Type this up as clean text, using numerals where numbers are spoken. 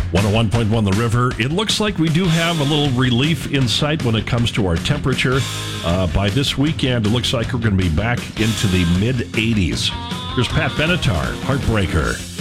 101.1 The River. It looks like we do have a little relief in sight when it comes to our temperature. By this weekend, it looks like we're going to be back into the mid-80s. Here's Pat Benatar, Heartbreaker.